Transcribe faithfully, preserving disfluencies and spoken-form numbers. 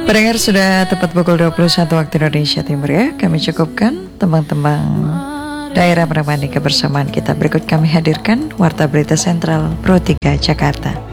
Pendengar, sudah tepat pukul dua puluh satu waktu Indonesia Timur ya. Kami cukupkan tembang-tembang daerah menemani kebersamaan kita. Berikut kami hadirkan Warta Berita Sentral Pro tiga Jakarta.